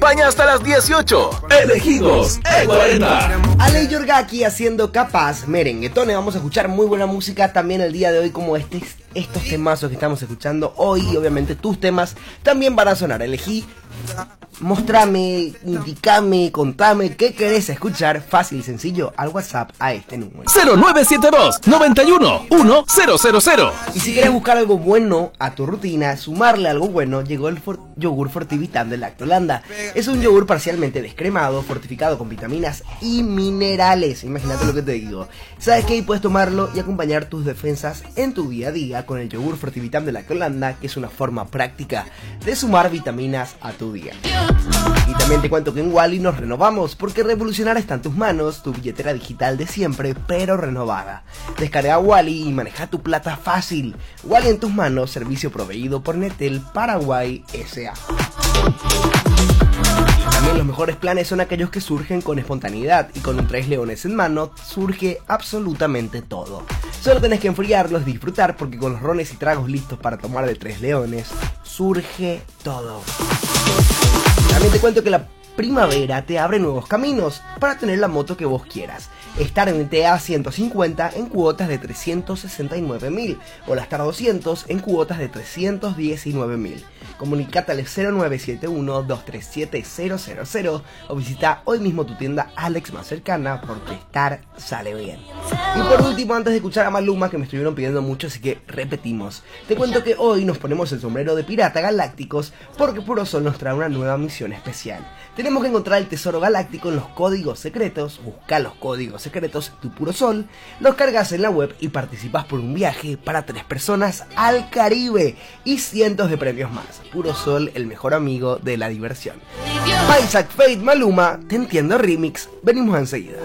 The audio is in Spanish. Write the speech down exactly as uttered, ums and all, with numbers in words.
acompaña hasta las dieciocho. Elegidos E cuarenta. Ale Yorgaki haciendo Capaz, merenguetones. Vamos a escuchar muy buena música también el día de hoy, como este, estos temazos que estamos escuchando hoy. Y obviamente tus temas también van a sonar. Elegí, mostrame, indicame, contame qué querés escuchar. Fácil y sencillo al WhatsApp a este número cero nueve siete dos, noventa y uno, uno cero cero cero. Y si quieres buscar algo bueno a tu rutina, sumarle algo bueno, llegó el for yogur Fortivitam de Lactolanda. Es un yogur parcialmente descremado, fortificado con vitaminas y minerales. Imagínate lo que te digo. ¿Sabes qué? Puedes tomarlo y acompañar tus defensas en tu día a día con el yogur Fortivitam de Lactolanda, que es una forma práctica de sumar vitaminas a tu día. Y también te cuento que en Wally nos renovamos, porque revolucionar está en tus manos, tu billetera digital de siempre, pero renovada. Descarga Wally y maneja tu plata fácil. Wally en tus manos, servicio proveído por Netel Paraguay S A. También los mejores planes son aquellos que surgen con espontaneidad, y con un Tres Leones en mano surge absolutamente todo. Solo tenés que enfriarlos y disfrutar, porque con los rones y tragos listos para tomar de Tres Leones surge todo. También te cuento que la primavera te abre nuevos caminos para tener la moto que vos quieras. Star M T A ciento cincuenta en cuotas de trescientos sesenta y nueve mil o la Star doscientos en cuotas de trescientos diecinueve mil. Comunicate al cero nueve siete uno, dos tres siete, cero cero cero o visita hoy mismo tu tienda Alex más cercana, porque Star sale bien. Y por último, antes de escuchar a Maluma, que me estuvieron pidiendo mucho, así que repetimos, te cuento que hoy nos ponemos el sombrero de pirata galácticos, porque Puro Sol nos trae una nueva misión especial. Tenemos que encontrar el tesoro galáctico en los códigos secretos. Busca los códigos secretos de tu Puro Sol, los cargas en la web y participas por un viaje para tres personas al Caribe y cientos de premios más. Puro Sol, el mejor amigo de la diversión. Isaac Fate, Maluma, Te Entiendo Remix. Venimos enseguida.